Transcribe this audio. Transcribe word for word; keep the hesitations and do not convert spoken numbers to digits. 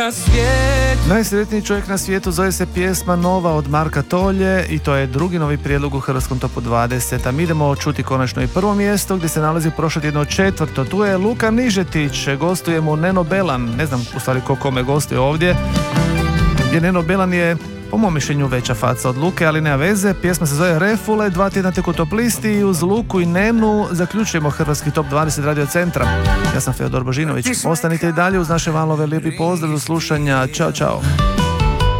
Najsretniji čovjek na svijetu zove se pjesma Nova od Marka Tolje i to je drugi novi prijedlog u Hrvatskom topu dvadeset. A mi idemo čuti konačno i prvo mjesto gdje se nalazi prošlo jedno četvrto. Tu je Luka Nižetić, gostuje mu Neno Belan, ne znam u stvari ko kome gostuje ovdje, jer Neno Belan je po mom mišljenju veća faca od Luke, ali nema veze. Pjesma se zove Refule, dva tjedna tek u top listi i uz Luku i Nenu zaključujemo Hrvatski top dvadeset Radio Centra. Ja sam Feodor Božinović. Ostanite i dalje uz naše valove. Lijepi pozdrav do slušanja. Ćao, čao.